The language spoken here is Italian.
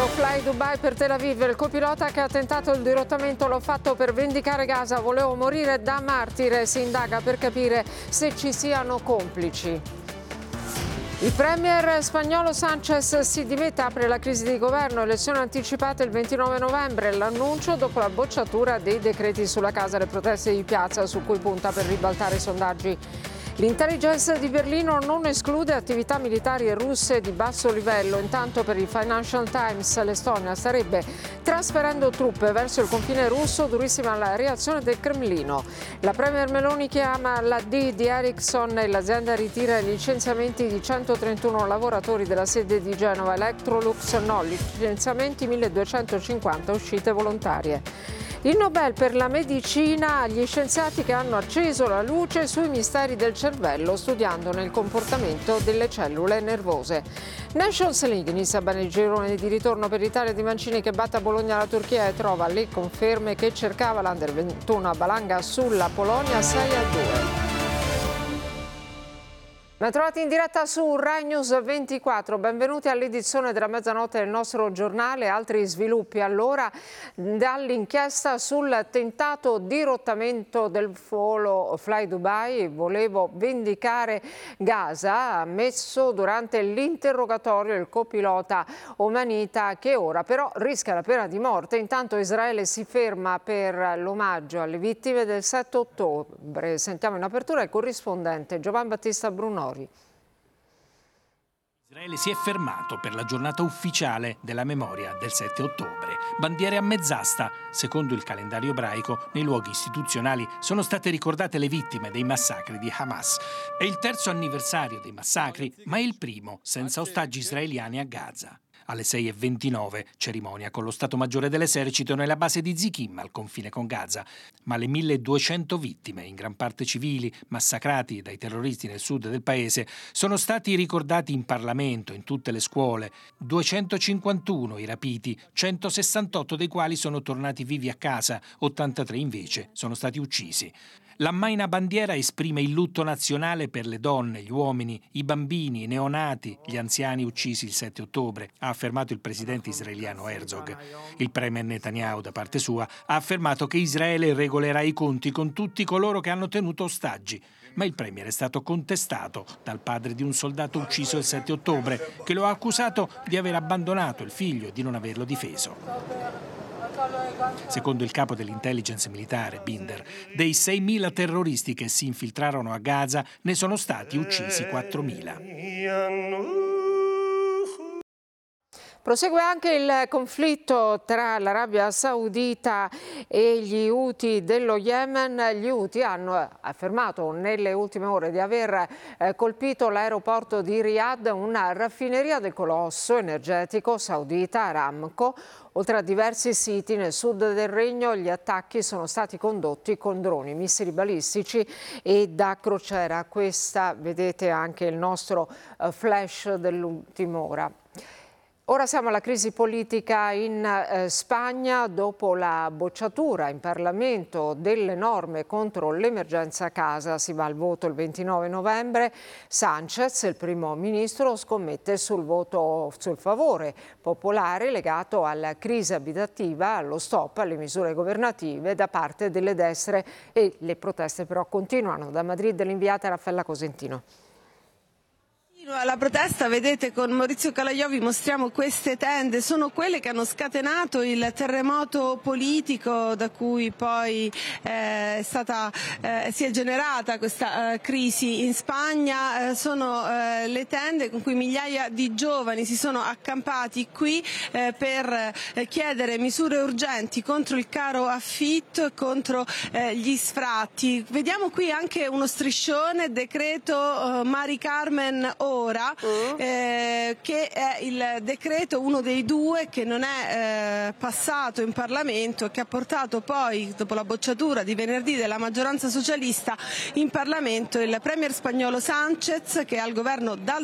Fly Dubai per Tel Aviv. Il copilota che ha tentato il dirottamento l'ho fatto per vendicare Gaza. Volevo morire da martire. Si indaga per capire se ci siano complici. Il premier spagnolo Sánchez si dimette, apre la crisi di governo, elezioni anticipate il 29 novembre, l'annuncio dopo la bocciatura dei decreti sulla casa e le proteste di piazza su cui punta per ribaltare i sondaggi. L'intelligence di Berlino non esclude attività militari russe di basso livello. Intanto per il Financial Times l'Estonia starebbe trasferendo truppe verso il confine russo, durissima la reazione del Cremlino. La premier Meloni chiama la D di Ericsson e l'azienda ritira i licenziamenti di 131 lavoratori della sede di Genova. Electrolux no, licenziamenti 1250 uscite volontarie. Il Nobel per la medicina agli scienziati che hanno acceso la luce sui misteri del cervello studiandone il comportamento delle cellule nervose. Nations League inizia bene il girone di ritorno per l'Italia di Mancini che batte a Bologna la Turchia e trova le conferme che cercava l'Under 21 a Balanga sulla Polonia 6-2. Ben trovati in diretta su Rai News 24, benvenuti all'edizione della mezzanotte del nostro giornale. Altri sviluppi allora dall'inchiesta sul tentato dirottamento del volo Fly Dubai. Volevo vendicare Gaza, ha ammesso durante l'interrogatorio il copilota omanita che ora però rischia la pena di morte. Intanto Israele si ferma per l'omaggio alle vittime del 7 ottobre. Sentiamo in apertura il corrispondente Giovan Battista Brunori. Israele si è fermato per la giornata ufficiale della memoria del 7 ottobre. Bandiere a mezz'asta. Secondo il calendario ebraico, nei luoghi istituzionali sono state ricordate le vittime dei massacri di Hamas. È il terzo anniversario dei massacri, ma è il primo senza ostaggi israeliani a Gaza. Alle 6:29, cerimonia con lo Stato Maggiore dell'Esercito nella base di Zikim al confine con Gaza. Ma le 1200 vittime, in gran parte civili, massacrati dai terroristi nel sud del paese, sono stati ricordati in Parlamento, in tutte le scuole. 251 i rapiti, 168 dei quali sono tornati vivi a casa, 83 invece sono stati uccisi. L'ammaina bandiera esprime il lutto nazionale per le donne, gli uomini, i bambini, i neonati, gli anziani uccisi il 7 ottobre, ha affermato il presidente israeliano Herzog. Il premier Netanyahu, da parte sua, ha affermato che Israele regolerà i conti con tutti coloro che hanno tenuto ostaggi. Ma il premier è stato contestato dal padre di un soldato ucciso il 7 ottobre, che lo ha accusato di aver abbandonato il figlio e di non averlo difeso. Secondo il capo dell'intelligence militare, Binder, dei 6.000 terroristi che si infiltrarono a Gaza ne sono stati uccisi 4.000. Prosegue anche il conflitto tra l'Arabia Saudita e gli Houthi dello Yemen. Gli Houthi hanno affermato nelle ultime ore di aver colpito l'aeroporto di Riyadh, una raffineria del colosso energetico saudita Aramco. Oltre a diversi siti nel sud del regno, gli attacchi sono stati condotti con droni, missili balistici e da crociera. Questa, vedete, anche il nostro flash dell'ultima ora. Ora siamo alla crisi politica in Spagna. Dopo la bocciatura in Parlamento delle norme contro l'emergenza casa, si va al voto il 29 novembre. Sánchez, il primo ministro, scommette sul voto sul favore popolare legato alla crisi abitativa, allo stop alle misure governative da parte delle destre, e le proteste però continuano. Da Madrid l'inviata Raffaella Cosentino. La protesta, vedete, con Maurizio Calaio vi mostriamo queste tende, sono quelle che hanno scatenato il terremoto politico da cui poi si è generata questa crisi in Spagna. Sono le tende con cui migliaia di giovani si sono accampati qui per chiedere misure urgenti contro il caro affitto e contro gli sfratti. Vediamo qui anche uno striscione, decreto Mari Carmen che è il decreto, uno dei due che non è passato in Parlamento e che ha portato poi, dopo la bocciatura di venerdì della maggioranza socialista in Parlamento, il premier spagnolo Sánchez, che è al governo dal